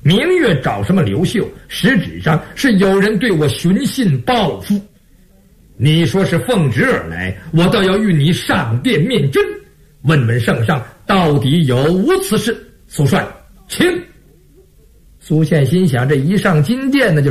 明月找什么刘秀，实质上是有人对我寻衅报复。你说是奉旨而来，我倒要与你上殿面真，问问圣上到底有无此事。苏帅，请。苏宪心想，这一上金殿呢就